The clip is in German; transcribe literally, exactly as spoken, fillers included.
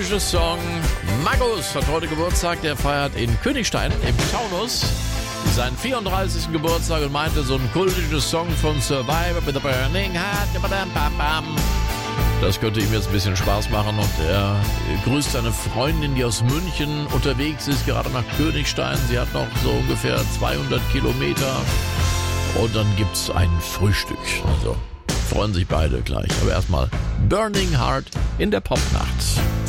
kultischer Song. Magus hat heute Geburtstag, der feiert in Königstein im Taunus seinen vierunddreißigsten Geburtstag und meinte, so ein kultischer Song von Survivor with a Burning Heart, das könnte ihm jetzt ein bisschen Spaß machen und er grüßt seine Freundin, die aus München unterwegs ist, gerade nach Königstein. Sie hat noch so ungefähr zweihundert Kilometer und dann gibt's ein Frühstück. Also freuen sich beide gleich. Aber erstmal Burning Heart in der Popnacht.